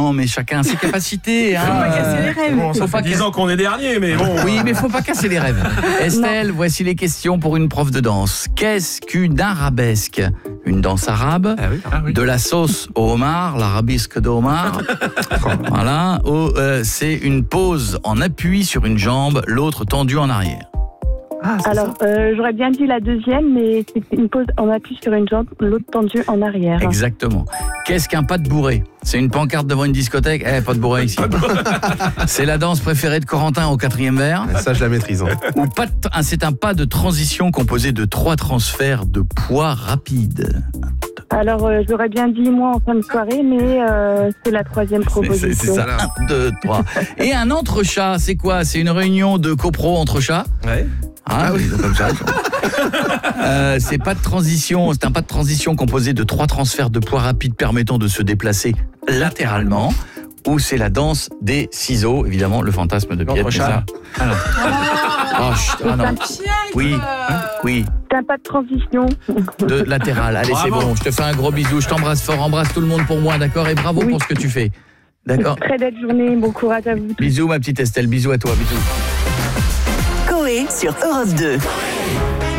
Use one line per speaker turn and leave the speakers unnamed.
Non, mais chacun a ses capacités.
Faut pas casser les rêves.
Bon, ça fait 10 ans qu'on est dernier, mais bon.
Oui, mais faut pas casser les rêves. Estelle, voici les questions pour une prof de danse. Qu'est-ce qu'une arabesque? Une danse arabe, de la sauce au homard, l'arabesque de homard. Voilà. C'est une pose en appui sur une jambe, l'autre tendue en arrière.
Alors, j'aurais bien dit la deuxième, mais c'est une pose en appui sur une jambe, l'autre tendue en arrière.
Exactement. Qu'est-ce qu'un pas de bourré? C'est une pancarte devant une discothèque. Pas de bourré ici. C'est la danse préférée de Corentin au 4e verre.
Ça, je la maîtrise.
Ou c'est un pas de transition composé de 3 transferts de poids rapides.
Alors, j'aurais bien dit moi en fin de soirée, mais c'est la troisième proposition.
C'est ça. 1, 2, 3. Et un entre-chat, c'est quoi? C'est une réunion de copro entre chats.
Ouais.
Oui, comme ça. C'est pas de transition, c'est un pas de transition composé de 3 transferts de poids rapides permettant de se déplacer latéralement. Ou c'est la danse des ciseaux, évidemment, le fantasme de Piet.
L'entrechat.
Non. Oui.
C'est un pas de transition.
De latéral. Allez, c'est bon. Je te fais un gros bisou. Je t'embrasse fort. Embrasse tout le monde pour moi, d'accord? Et bravo pour ce que tu fais. D'accord?
Très belle journée. Bon courage à vous.
Bisous, ma petite Estelle. Bisous à toi. Bisous.
Coé sur Europe 2.